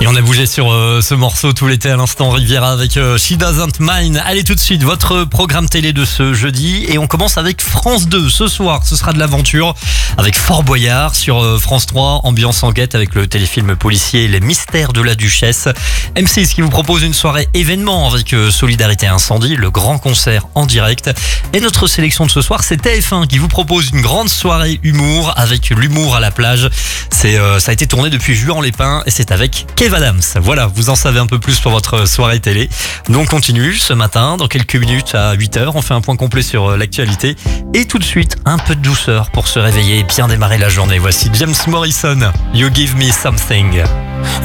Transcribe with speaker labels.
Speaker 1: Et on a bougé sur ce morceau tout l'été à l'instant Riviera avec She Doesn't Mind. Allez tout de suite, votre programme télé de ce jeudi. Et on commence avec France 2. Ce soir, ce sera de l'aventure avec Fort Boyard. Sur France 3, ambiance enquête avec le téléfilm policier Les Mystères de la Duchesse. M6 qui vous propose une soirée événement avec Solidarité Incendie, le grand concert en direct. Et notre sélection de ce soir, c'est TF1 qui vous propose une grande soirée humour avec l'humour à la plage. Ça a été tourné depuis Juan-les-Pins et c'est avec Kev Adams. Voilà, vous en savez un peu plus pour votre soirée télé. Nous on continue ce matin, dans quelques minutes à 8h, on fait un point complet sur l'actualité. Et tout de suite, un peu de douceur pour se réveiller et bien démarrer la journée. Voici James Morrison, You Give Me Something.